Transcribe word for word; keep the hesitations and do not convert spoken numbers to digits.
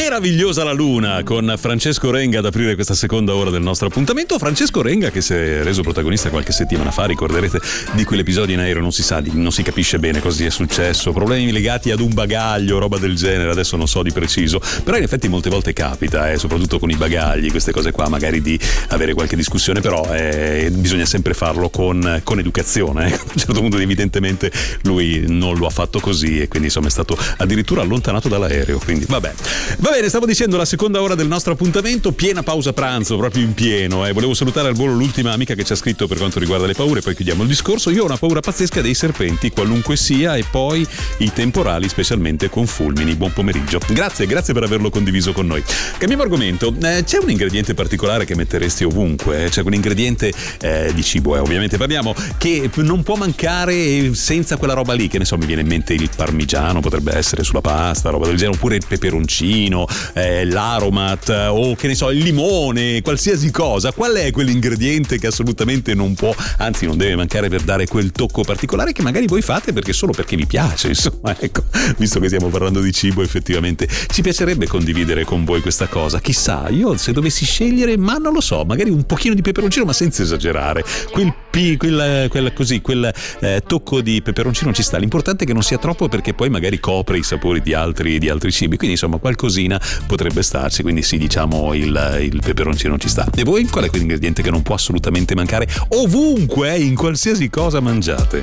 Meravigliosa la luna con Francesco Renga ad aprire questa seconda ora del nostro appuntamento. Francesco Renga che si è reso protagonista qualche settimana fa, ricorderete, di quell'episodio in aereo, non si sa, non si capisce bene cosa è successo, problemi legati ad un bagaglio, roba del genere, adesso non so di preciso, però in effetti molte volte capita, eh, soprattutto con i bagagli, queste cose qua, magari di avere qualche discussione, però eh, bisogna sempre farlo con, con educazione, eh. A un certo punto evidentemente lui non lo ha fatto così e quindi insomma è stato addirittura allontanato dall'aereo, quindi vabbè. Va bene, stavo dicendo la seconda ora del nostro appuntamento, piena pausa pranzo, proprio in pieno, eh. Volevo salutare al volo l'ultima amica che ci ha scritto per quanto riguarda le paure, poi chiudiamo il discorso. Io ho una paura pazzesca dei serpenti, qualunque sia, e poi i temporali, specialmente con fulmini. Buon pomeriggio. Grazie, grazie per averlo condiviso con noi. Cambiamo argomento. Eh, c'è un ingrediente particolare che metteresti ovunque, eh? C'è un ingrediente eh, di cibo, eh, ovviamente parliamo, che non può mancare senza quella roba lì, che ne so, mi viene in mente il parmigiano, potrebbe essere sulla pasta, roba del genere, oppure il peperoncino, eh, l'aromat, o che ne so, il limone, qualsiasi cosa. Qual è quell'ingrediente che assolutamente non può, anzi non deve mancare per dare quel tocco particolare che magari voi fate perché solo perché vi piace, insomma, ecco, visto che stiamo parlando di cibo, effettivamente ci piacerebbe condividere con voi questa cosa. Chissà, io se dovessi scegliere, ma non lo so, magari un pochino di peperoncino, ma senza esagerare, quel pi, quel, quel così, quel eh, tocco di peperoncino ci sta. L'importante è che non sia troppo, perché poi magari copre i sapori di altri, di altri cibi, quindi insomma qualcosina potrebbe starci, quindi sì, diciamo il, il peperoncino ci sta. E voi qual è quell'ingrediente che non può assolutamente mancare ovunque, in qualsiasi cosa mangiate?